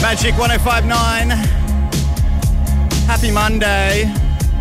Magic 105.9. Happy Monday.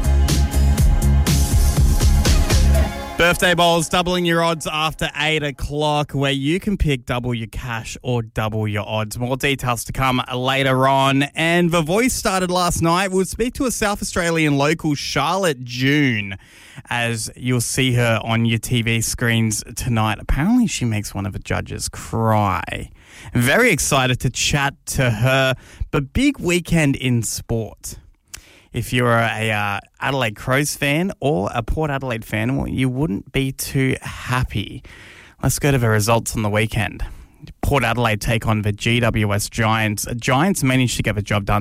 Birthday bowls, doubling your odds after 8 o'clock, where you can pick double your cash or double your odds. More details to come later on. And The Voice started last night. We'll speak to a South Australian local, Charlotte June, as you'll see her on your TV screens tonight. Apparently she makes one of the judges cry. I'm very excited to chat to her, but big weekend in sport. If you're a Adelaide Crows fan or a Port Adelaide fan, well, you wouldn't be too happy. Let's go to the results on the weekend. Port Adelaide take on the GWS Giants. Giants managed to get the job done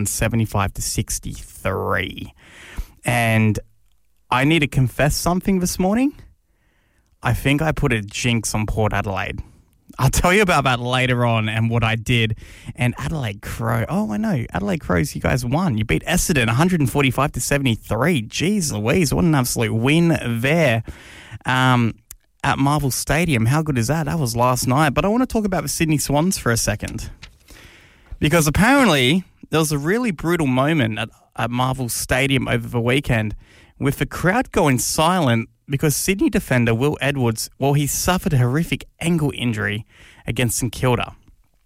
75-63. And I need to confess something this morning. I think I put a jinx on Port Adelaide. I'll tell you about that later on and what I did. And Adelaide Crow. Oh, I know. Adelaide Crows, you guys won. You beat Essendon 145-73. Jeez Louise, what an absolute win there at Marvel Stadium. How good is that? That was last night. But I want to talk about the Sydney Swans for a second. Because apparently there was a really brutal moment at Marvel Stadium over the weekend with the crowd going silent because Sydney defender Will Edwards, well, he suffered a horrific ankle injury against St Kilda.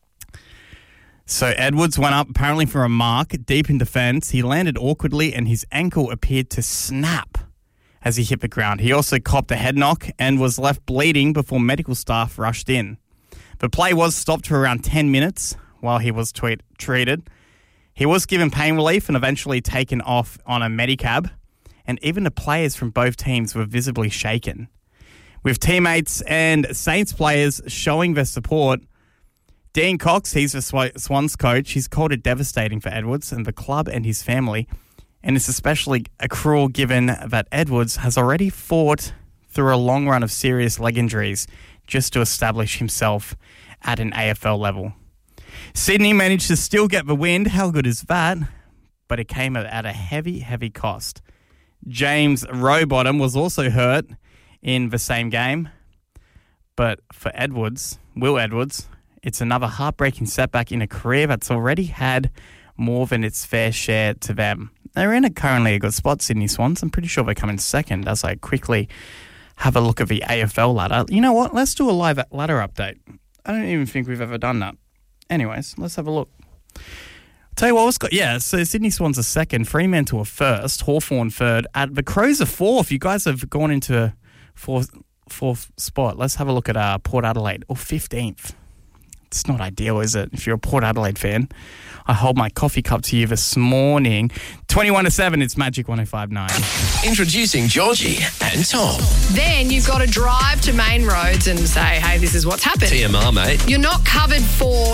So Edwards went up apparently for a mark deep in defence. He landed awkwardly and his ankle appeared to snap as he hit the ground. He also copped a head knock and was left bleeding before medical staff rushed in. The play was stopped for around 10 minutes while he was treated. He was given pain relief and eventually taken off on a Medicab. And even the players from both teams were visibly shaken. With teammates and Saints players showing their support, Dean Cox, he's the Swans coach, he's called it devastating for Edwards and the club and his family. And it's especially cruel given that Edwards has already fought through a long run of serious leg injuries just to establish himself at an AFL level. Sydney managed to still get the win. How good is that? But it came at a heavy, heavy cost. James Rowbottom was also hurt in the same game. But for Edwards, Will Edwards, it's another heartbreaking setback in a career that's already had more than its fair share to them. They're in currently a good spot, Sydney Swans. I'm pretty sure they come in second as I quickly have a look at the AFL ladder. You know what? Let's do a live ladder update. I don't even think we've ever done that. Anyways, let's have a look. Tell you what, so Sydney Swans are second, Fremantle are first, Hawthorn third, the Crows are fourth. You guys have gone into fourth spot. Let's have a look at Port Adelaide, or 15th. It's not ideal, is it? If you're a Port Adelaide fan, I hold my coffee cup to you this morning. 21-7, it's Magic 105.9. Introducing Georgie and Tom. Then you've got to drive to Main Roads and say, hey, this is what's happened. TMR, mate. You're not covered for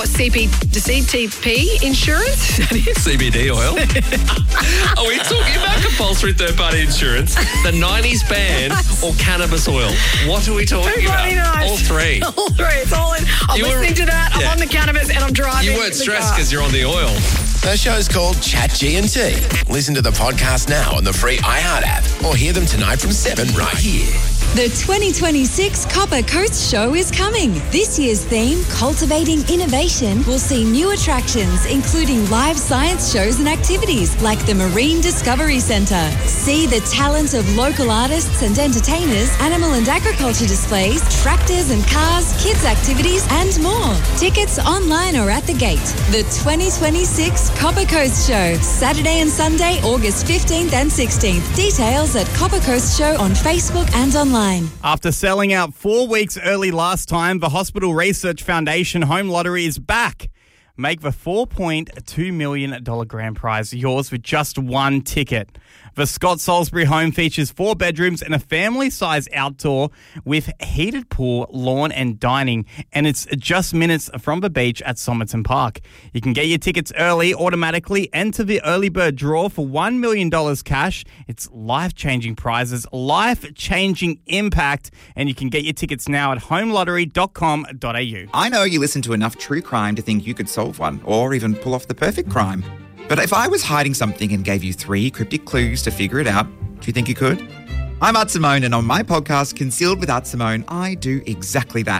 CTP insurance? CBD oil. Are we talking about compulsory third-party insurance, the 90s ban, or cannabis oil? What are we talking about? Knows. All three. All three. It's all in. I'm listening to that. I'm on the cannabis and I'm driving. You weren't stressed because you're on the oil. The show's called Chat G&T. Listen to the podcast now on the free iHeart app or hear them tonight from 7 right here. The 2026 Copper Coast Show is coming. This year's theme, Cultivating Innovation, will see new attractions, including live science shows and activities like the Marine Discovery Centre. See the talent of local artists and entertainers, animal and agriculture displays, tractors and cars, kids activities, and more. Tickets online or at the gate. The 2026 Copper Coast Show, Saturday and Sunday, August 15th and 16th. Details at Copper Coast Show on Facebook and online. After selling out 4 weeks early last time, the Hospital Research Foundation Home Lottery is back. Make the $4.2 million grand prize yours with just one ticket. The Scott Salisbury home features 4 bedrooms and a family-size outdoor with heated pool, lawn and dining, and it's just minutes from the beach at Somerton Park. You can get your tickets early, automatically enter the early bird draw for $1 million cash. It's life-changing prizes, life-changing impact, and you can get your tickets now at homelottery.com.au. I know you listen to enough true crime to think you could solve one, or even pull off the perfect crime. But if I was hiding something and gave you 3 cryptic clues to figure it out, do you think you could? I'm Art Simone, and on my podcast, Concealed with Art Simone, I do exactly that.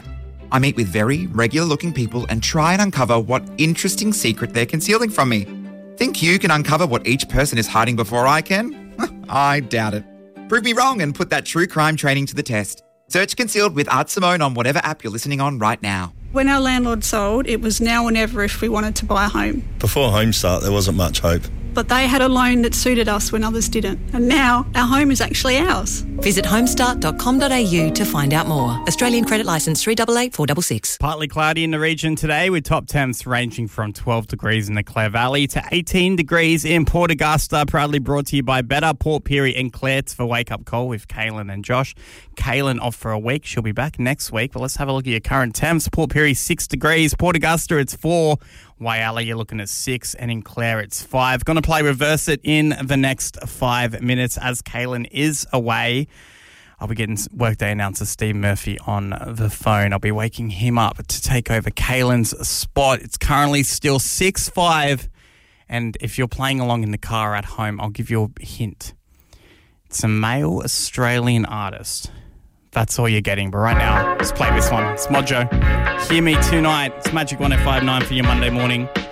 I meet with very regular-looking people and try and uncover what interesting secret they're concealing from me. Think you can uncover what each person is hiding before I can? I doubt it. Prove me wrong and put that true crime training to the test. Search Concealed with Art Simone on whatever app you're listening on right now. When our landlord sold, it was now or never if we wanted to buy a home. Before Homestart, there wasn't much hope. But they had a loan that suited us when others didn't. And now our home is actually ours. Visit homestart.com.au to find out more. Australian credit licence 388466. Partly cloudy in the region today with top temps ranging from 12 degrees in the Clare Valley to 18 degrees in Port Augusta. Proudly brought to you by Better, Port Pirie and Clare. It's for Wake Up Call with Kaylin and Josh. Kaylin off for a week. She'll be back next week. But let's have a look at your current temps. Port Pirie 6 degrees. Port Augusta it's 4. Whyalla, you're looking at 6, and in Clare, it's 5. Going to play Reverse It in the next 5 minutes as Kaylin is away. I'll be getting Workday announcer Steve Murphy on the phone. I'll be waking him up to take over Kaylin's spot. It's currently still 6-5, and if you're playing along in the car at home, I'll give you a hint. It's a male Australian artist. That's all you're getting. But right now, let's play this one. It's Mojo. Hear Me Tonight. It's Magic 105.9 for your Monday morning.